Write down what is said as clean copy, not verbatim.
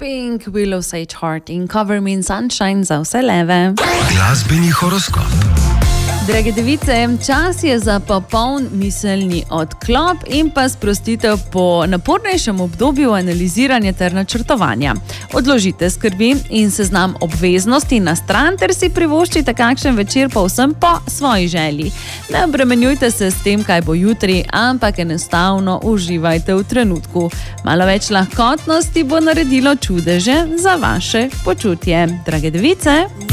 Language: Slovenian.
Pink, Willow Sage Heart in Cover Me in Sunshine za vse leve. Glasbeni horoskop. Drage device, čas je za popoln miselni odklop in pa sprostitev po napornejšem obdobju analiziranja ter načrtovanja. Odložite skrbi in seznam obveznosti na stran ter si privoščite kakšen večer povsem po svoji želji. Ne obremenjujte se s tem, kaj bo jutri, ampak enostavno uživajte v trenutku. Malo več lahkotnosti bo naredilo čudeže za vaše počutje. Drage device.